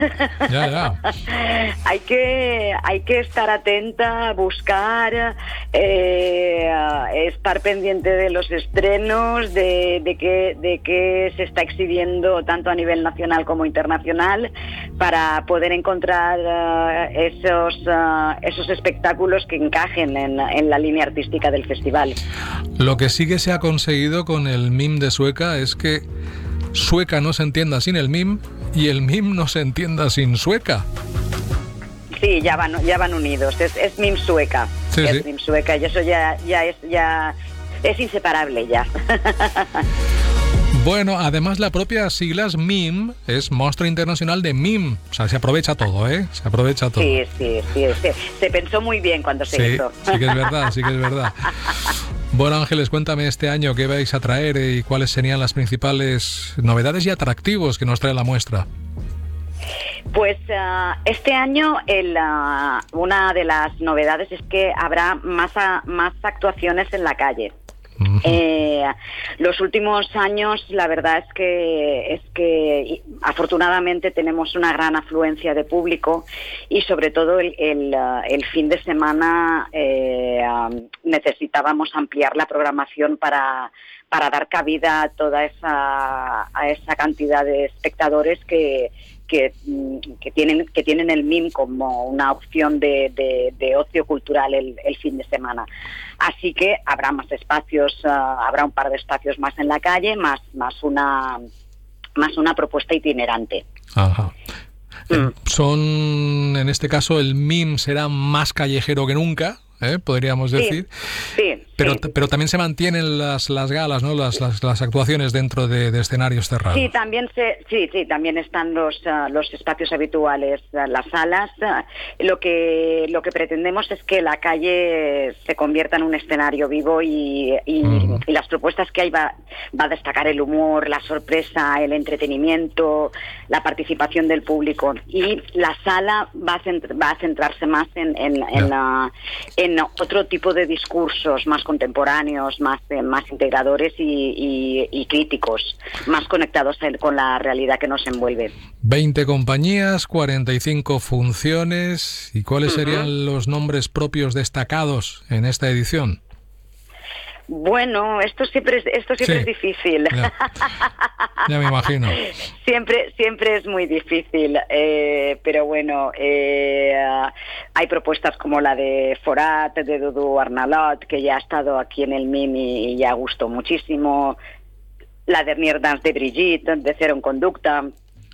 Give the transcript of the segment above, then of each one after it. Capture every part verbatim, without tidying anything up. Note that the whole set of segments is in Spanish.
Ya, ya. hay que hay que estar atenta, buscar, eh, estar pendiente de los estrenos, de, de qué de qué se está exhibiendo tanto a nivel nacional como internacional, para poder encontrar uh, esos uh, esos espectáculos que encajen en, en la línea artística del festival. Lo que sí que se ha conseguido con el mime de Sueca es que Sueca no se entienda sin el mime y el mime no se entienda sin Sueca. Sí, ya van, ya van unidos. Es, es mime Sueca. Sí, es sí. mime Sueca y eso ya, ya es ya es inseparable ya. Bueno, además la propia siglas mime es Mostra Internacional de Mime. O sea, se aprovecha todo, ¿eh? Se aprovecha todo. Sí, sí, sí. sí. Se pensó muy bien cuando se sí, hizo. Sí que es verdad, sí que es verdad. Bueno, Ángeles, cuéntame este año qué vais a traer y cuáles serían las principales novedades y atractivos que nos trae la muestra. Pues uh, este año el, uh, una de las novedades es que habrá más, a, más actuaciones en la calle. Uh-huh. Eh, los últimos años, la verdad es que es que afortunadamente tenemos una gran afluencia de público y sobre todo el, el, el fin de semana eh, um, necesitábamos ampliar la programación para para dar cabida a toda esa a esa cantidad de espectadores que que, que tienen que tienen el mime como una opción de, de, de ocio cultural el, el fin de semana. Así que habrá más espacios, uh, habrá un par de espacios más en la calle, más más una más una propuesta itinerante. Ajá. Mm. Son, en este caso, el mime será más callejero que nunca, ¿eh? Podríamos decir. Sí, sí, pero, sí. pero también se mantienen las, las galas, ¿no? Las, las, las actuaciones dentro de, de escenarios cerrados. Sí, también se, sí, sí, también están los uh, los espacios habituales, uh, las salas. Uh, lo que lo que pretendemos es que la calle se convierta en un escenario vivo y, y, uh-huh. y las propuestas que hay va, va a destacar el humor, la sorpresa, el entretenimiento, la participación del público. Y la sala va a, centr- va a centrarse más en en, yeah. en, uh, en otro tipo de discursos más contemporáneos, más eh, más integradores y, y, y críticos, más conectados con la realidad que nos envuelve. veinte compañías, cuarenta y cinco funciones. ¿Y cuáles uh-huh. serían los nombres propios destacados en esta edición? Bueno, esto siempre es, esto siempre sí. es difícil. Ya. ya me imagino. Siempre, siempre es muy difícil, eh, pero bueno, eh, hay propuestas como la de Forat, de Dudu Arnalot, que ya ha estado aquí en el mime y ya gustó muchísimo. La Dernière Danse de Brigitte, de Cero en Conducta.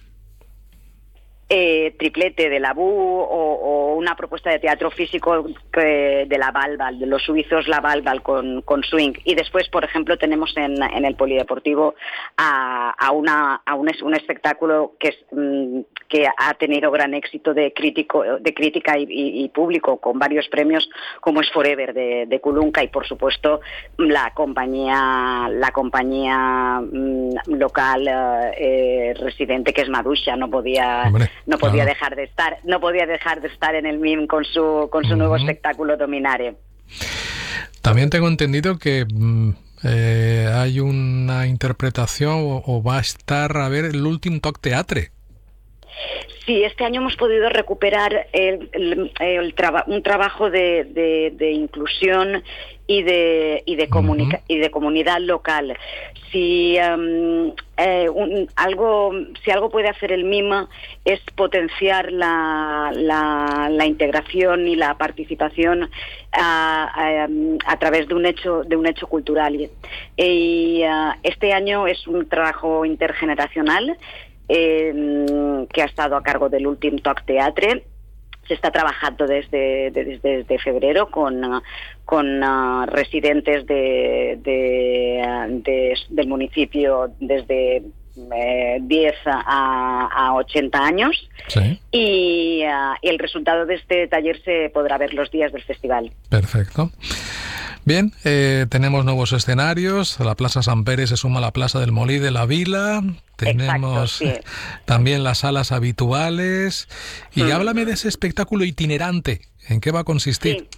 Eh, triplete de la B U o, o una propuesta de teatro físico que, de la Balbal, de los suizos La Balbal con, con swing. Y después, por ejemplo, tenemos en, en el Polideportivo a, a, una, a un, un espectáculo que, es, mm, que ha tenido gran éxito de, crítico, de crítica y, y, y público, con varios premios, como es Forever de, de Kulunka, y por supuesto la compañía la compañía mm, local eh, residente, que es Madusha. No podía Hombre. No podía claro. dejar de estar, no podía dejar de estar en el mime con su con su uh-huh. nuevo espectáculo Dominare. También tengo entendido que eh, hay una interpretación o, o va a estar a ver el Últim Toc Teatre. Sí, este año hemos podido recuperar el, el, el traba, un trabajo de, de, de inclusión y de y de, comunica, uh-huh. y de comunidad local. Si um, eh, un, algo si algo puede hacer el mime es potenciar la, la, la integración y la participación a, a, a través de un hecho de un hecho cultural. Y uh, este año es un trabajo intergeneracional eh, que ha estado a cargo del Últim Toc Teatre. Se está trabajando desde, desde, desde febrero con, con uh, residentes de, de, de, del municipio desde eh, diez a, a ochenta años. Sí. Y uh, el resultado de este taller se podrá ver los días del festival. Perfecto. Bien, eh, tenemos nuevos escenarios. La Plaza Sant Pere se suma a la Plaza del Molí de la Vila. Tenemos Exacto, sí. también las salas habituales. Y mm. háblame de ese espectáculo itinerante. ¿En qué va a consistir? Sí.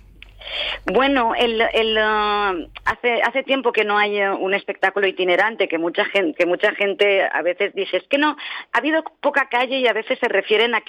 Bueno, el, el, uh, hace hace tiempo que no hay uh, un espectáculo itinerante, que mucha gente que mucha gente a veces dice, es que no, ha habido poca calle, y a veces se refieren a